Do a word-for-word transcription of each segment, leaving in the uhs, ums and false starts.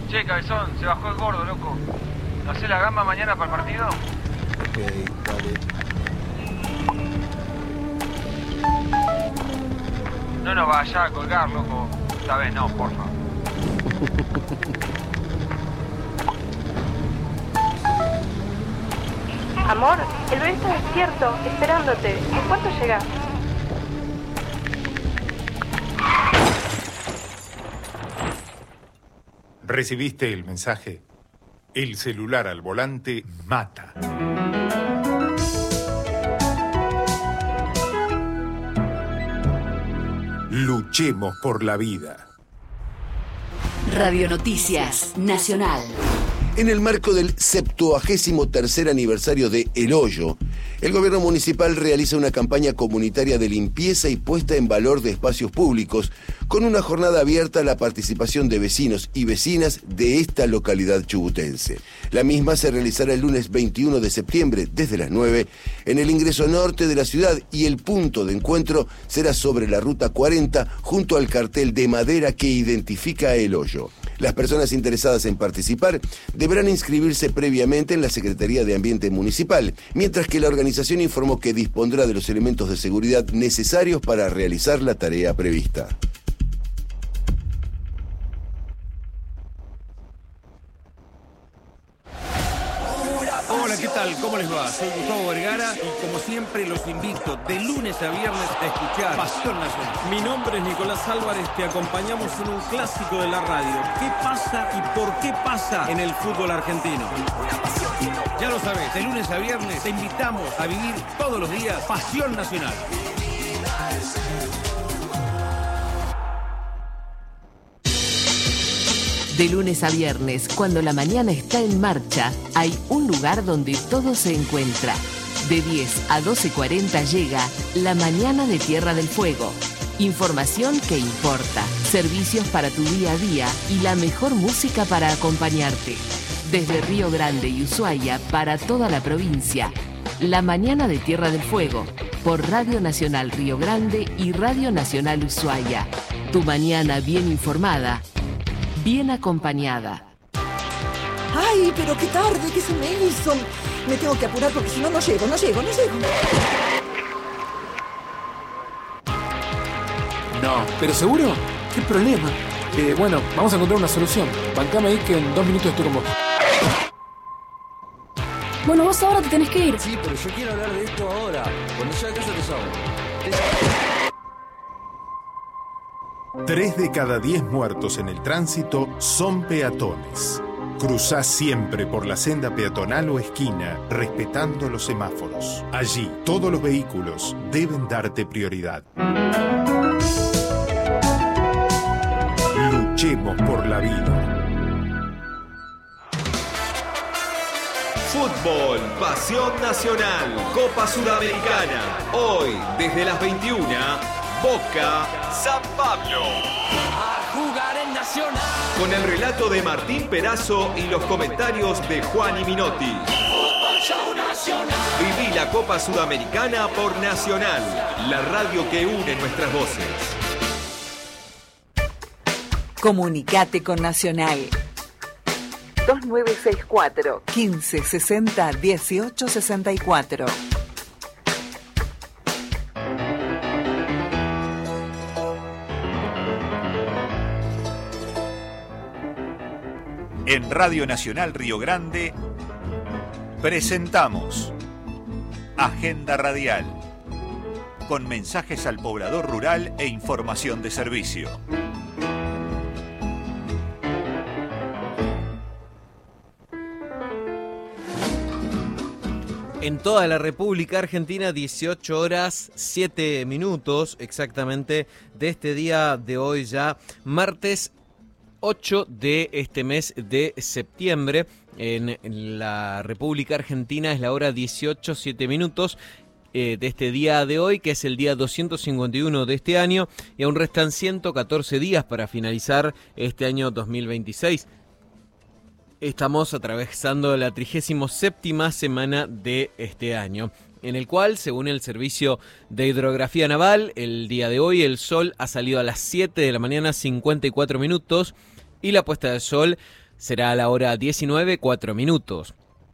Che, cabezón, se bajó el gordo, loco. ¿No hacés la gamba mañana para el partido? Ok, dale. No nos vayas a colgar, loco. Esta vez no, porfa. Amor, el bebé está despierto, esperándote. ¿En cuánto llegás? ¿Recibiste el mensaje? El celular al volante mata. Luchemos por la vida. Radio Noticias Nacional. En el marco del septuagésimo tercer aniversario de El Hoyo, el gobierno municipal realiza una campaña comunitaria de limpieza y puesta en valor de espacios públicos, con una jornada abierta a la participación de vecinos y vecinas de esta localidad chubutense. La misma se realizará el lunes veintiuno de septiembre, desde las nueve, en el ingreso norte de la ciudad, y el punto de encuentro será sobre la ruta cuarenta, junto al cartel de madera que identifica El Hoyo. Las personas interesadas en participar deberán inscribirse previamente en la Secretaría de Ambiente Municipal, mientras que la organización informó que dispondrá de los elementos de seguridad necesarios para realizar la tarea prevista. Hola, ¿qué tal? ¿Cómo les va? Soy Gustavo Vergara y como siempre los invito de lunes a viernes a escuchar Pasión Nacional. Mi nombre es Nicolás Álvarez, te acompañamos en un clásico de la radio. ¿Qué pasa y por qué pasa en el fútbol argentino? Ya lo sabes, de lunes a viernes te invitamos a vivir todos los días Pasión Nacional. De lunes a viernes, cuando la mañana está en marcha, hay un lugar donde todo se encuentra. De diez a doce cuarenta llega La Mañana de Tierra del Fuego. Información que importa, servicios para tu día a día y la mejor música para acompañarte. Desde Río Grande y Ushuaia para toda la provincia. La Mañana de Tierra del Fuego, por Radio Nacional Río Grande y Radio Nacional Ushuaia. Tu mañana bien informada, bien acompañada. ¡Ay, pero qué tarde! ¿Qué se me hizo? Me tengo que apurar porque si no, no llego, no llego, no llego. No, ¿pero seguro? ¿Qué problema? Eh, bueno, vamos a encontrar una solución. Bancame ahí que en dos minutos estoy con vos. Bueno, vos ahora te tenés que ir. Sí, pero yo quiero hablar de esto ahora. Cuando llegue a casa te llamo. Tres de cada diez muertos en el tránsito son peatones. Cruzá siempre por la senda peatonal o esquina, respetando los semáforos. Allí, todos los vehículos deben darte prioridad. Luchemos por la vida. Fútbol, pasión nacional, Copa Sudamericana. Hoy, desde las veintiuna, Boca, San Pablo. A jugar en Nacional. Con el relato de Martín Perazo y los comentarios de Juan y Minotti. Fútbol Show Nacional. Viví la Copa Sudamericana por Nacional, la radio que une nuestras voces. Comunicate con Nacional. dos nueve seis cuatro, quince sesenta, dieciocho sesenta y cuatro. En Radio Nacional Río Grande presentamos Agenda Radial, con mensajes al poblador rural e información de servicio. En toda la República Argentina, dieciocho horas, siete minutos exactamente de este día de hoy ya, martes ocho de este mes de septiembre. En, en la República Argentina es la hora dieciocho, siete minutos eh, de este día de hoy, que es el día doscientos cincuenta y uno de este año, y aún restan ciento catorce días para finalizar este año dos mil veintiséis. Estamos atravesando la trigésima séptima semana de este año, en el cual, según el Servicio de Hidrografía Naval, el día de hoy el sol ha salido a las siete de la mañana, cincuenta y cuatro minutos, y la puesta del sol será a la hora diecinueve, cuatro minutos.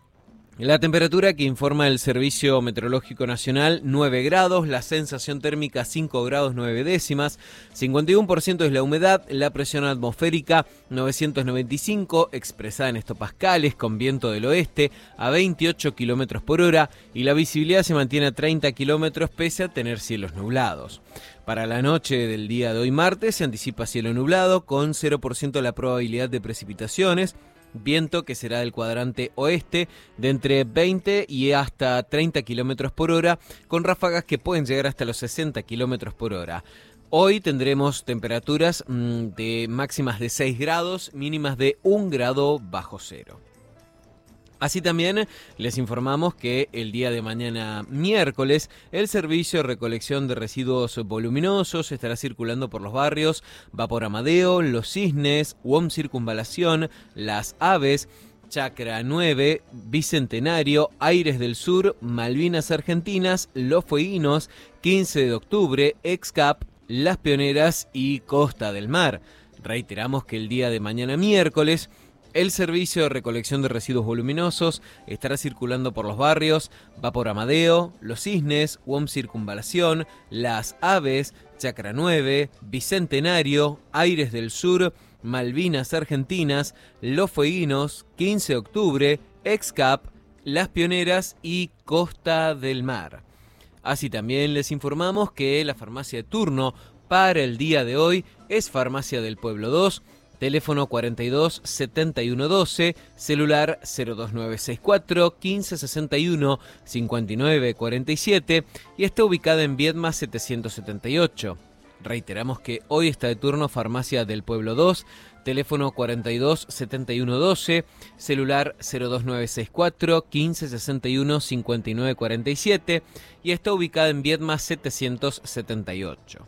La temperatura que informa el Servicio Meteorológico Nacional, nueve grados, la sensación térmica cinco grados nueve décimas, cincuenta y uno por ciento es la humedad, la presión atmosférica novecientos noventa y cinco, expresada en hectopascales, con viento del oeste a veintiocho kilómetros por hora, y la visibilidad se mantiene a treinta kilómetros pese a tener cielos nublados. Para la noche del día de hoy martes se anticipa cielo nublado con cero por ciento la probabilidad de precipitaciones, viento que será del cuadrante oeste de entre veinte y hasta treinta kilómetros por hora, con ráfagas que pueden llegar hasta los sesenta kilómetros por hora. Hoy tendremos temperaturas mmm, de máximas de seis grados, mínimas de un grado bajo cero. Así también les informamos que el día de mañana miércoles el servicio de recolección de residuos voluminosos estará circulando por los barrios Vapor Amadeo, Los Cisnes, U O M Circunvalación, Las Aves, Chacra nueve, Bicentenario, Aires del Sur, Malvinas Argentinas, Los Fueguinos, quince de octubre, Excap, Las Pioneras y Costa del Mar. Reiteramos que el día de mañana miércoles el servicio de recolección de residuos voluminosos estará circulando por los barrios Vapor Amadeo, Los Cisnes, U O M Circunvalación, Las Aves, Chacra nueve, Bicentenario, Aires del Sur, Malvinas Argentinas, Los Fueguinos, quince de octubre, Excap, Las Pioneras y Costa del Mar. Así también les informamos que la farmacia de turno para el día de hoy es Farmacia del Pueblo dos, teléfono cuarenta y dos, setenta y uno doce, celular cero dos nueve seis cuatro, quince sesenta y uno, cincuenta y nueve cuarenta y siete y está ubicada en Viedma setecientos setenta y ocho. Reiteramos que hoy está de turno Farmacia del Pueblo dos, teléfono cuarenta y dos, setenta y uno doce, celular cero dos nueve seis cuatro, quince sesenta y uno, cincuenta y nueve cuarenta y siete y está ubicada en Viedma setecientos setenta y ocho.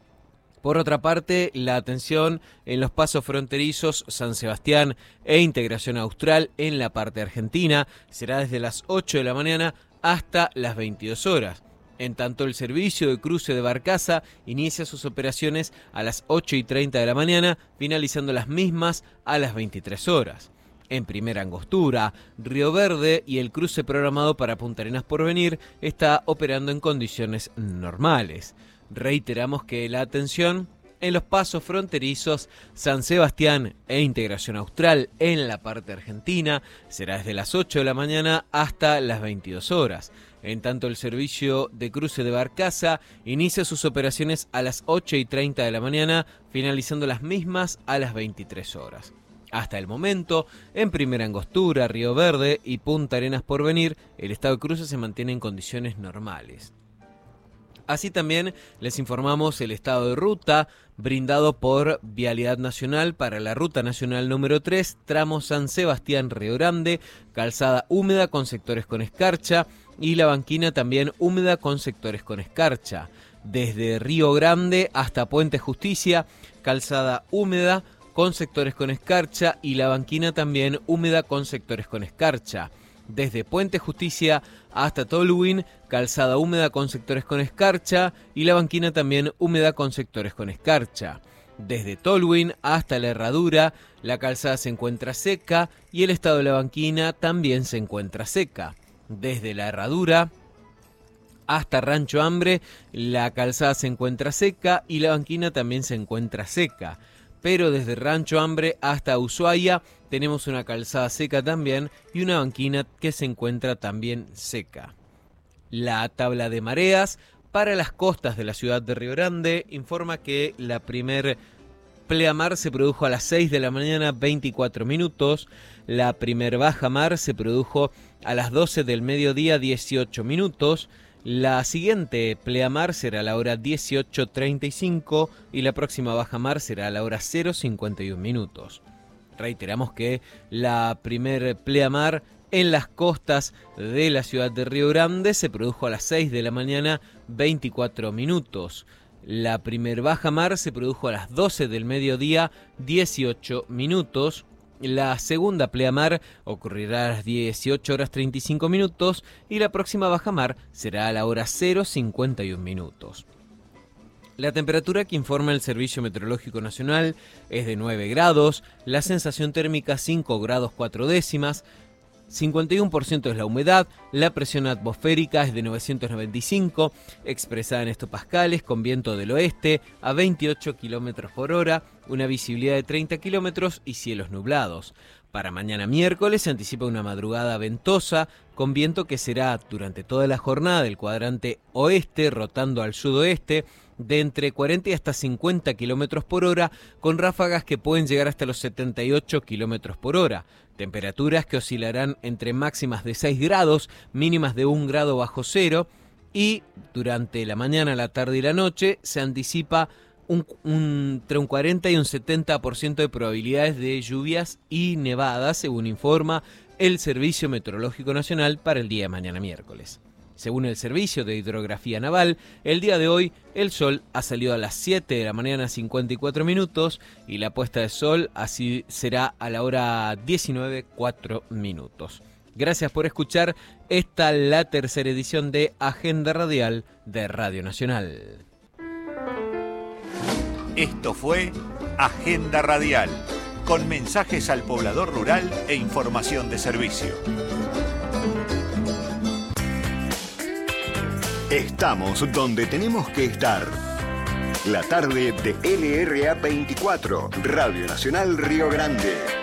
Por otra parte, la atención en los pasos fronterizos San Sebastián e Integración Austral en la parte argentina será desde las ocho de la mañana hasta las veintidós horas. En tanto, el servicio de cruce de barcaza inicia sus operaciones a las ocho y treinta de la mañana, finalizando las mismas a las veintitrés horas. En Primera Angostura, Río Verde y el cruce programado para Punta Arenas Porvenir está operando en condiciones normales. Reiteramos que la atención en los pasos fronterizos San Sebastián e Integración Austral en la parte argentina será desde las ocho de la mañana hasta las veintidós horas. En tanto, el servicio de cruce de barcaza inicia sus operaciones a las ocho y treinta de la mañana, finalizando las mismas a las veintitrés horas. Hasta el momento, en Primera Angostura, Río Verde y Punta Arenas Porvenir, el estado de cruce se mantiene en condiciones normales. Así también les informamos el estado de ruta brindado por Vialidad Nacional para la Ruta Nacional número tres, tramo San Sebastián-Río Grande, calzada húmeda con sectores con escarcha y la banquina también húmeda con sectores con escarcha. Desde Río Grande hasta Puente Justicia, calzada húmeda con sectores con escarcha y la banquina también húmeda con sectores con escarcha. Desde Puente Justicia hasta Tolwyn, calzada húmeda con sectores con escarcha y la banquina también húmeda con sectores con escarcha. Desde Tolwyn hasta la Herradura, la calzada se encuentra seca y el estado de la banquina también se encuentra seca. Desde la Herradura hasta Rancho Hambre, la calzada se encuentra seca y la banquina también se encuentra seca. Pero desde Rancho Hambre hasta Ushuaia tenemos una calzada seca también y una banquina que se encuentra también seca. La tabla de mareas para las costas de la ciudad de Río Grande informa que la primer pleamar se produjo a las seis de la mañana, veinticuatro minutos. La primer bajamar se produjo a las doce del mediodía, dieciocho minutos. La siguiente pleamar será a la hora dieciocho treinta y cinco y la próxima bajamar será a la hora cero cincuenta y uno minutos. Reiteramos que la primer pleamar en las costas de la ciudad de Río Grande se produjo a las seis de la mañana, veinticuatro minutos. La primer bajamar se produjo a las doce del mediodía, dieciocho minutos. La segunda pleamar ocurrirá a las dieciocho horas treinta y cinco minutos y la próxima bajamar será a la hora cero cincuenta y uno minutos. La temperatura que informa el Servicio Meteorológico Nacional es de nueve grados, la sensación térmica cinco grados cuatro décimas, cincuenta y uno por ciento es la humedad, la presión atmosférica es de novecientos noventa y cinco, expresada en hectopascales, con viento del oeste a veintiocho kilómetros por hora, una visibilidad de treinta kilómetros y cielos nublados. Para mañana miércoles se anticipa una madrugada ventosa, con viento que será durante toda la jornada del cuadrante oeste, rotando al sudoeste, de entre cuarenta y hasta cincuenta kilómetros por hora, con ráfagas que pueden llegar hasta los setenta y ocho kilómetros por hora. Temperaturas que oscilarán entre máximas de seis grados, mínimas de un grado bajo cero, y durante la mañana, la tarde y la noche se anticipa un, un, entre un cuarenta y un setenta por ciento de probabilidades de lluvias y nevadas, según informa el Servicio Meteorológico Nacional para el día de mañana miércoles. Según el Servicio de Hidrografía Naval, el día de hoy el sol ha salido a las siete de la mañana cincuenta y cuatro minutos y la puesta de sol así será a la hora diecinueve cuatro minutos. Gracias por escuchar esta la tercera edición de Agenda Radial de Radio Nacional. Esto fue Agenda Radial, con mensajes al poblador rural e información de servicio. Estamos donde tenemos que estar. La tarde de L R A veinticuatro, Radio Nacional Río Grande.